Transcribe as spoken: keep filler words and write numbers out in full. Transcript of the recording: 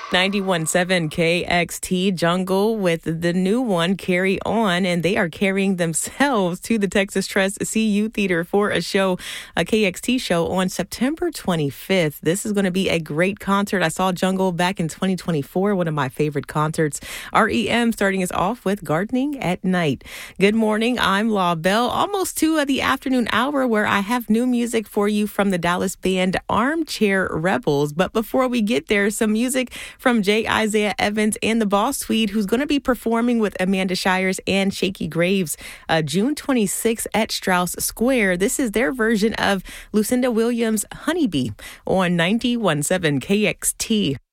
ninety-one point seven K X T Jungle with the new one, Carry On, and they are carrying themselves to the Texas Trust C U Theater for a show, a K X T show on September twenty-fifth. This is going to be a great concert. I saw Jungle back in twenty twenty-four, one of my favorite concerts. R E M starting us off with Gardening at Night. Good morning, I'm Law Bell, almost to the afternoon hour where I have new music for you from the Dallas band Armchair Rebels. But before we get there, some music from J. Isaiah Evans and the Boss Tweed, who's going to be performing with Amanda Shires and Shakey Graves uh, June twenty-sixth at Strauss Square. This is their version of Lucinda Williams' Honeybee on ninety-one point seven K X T.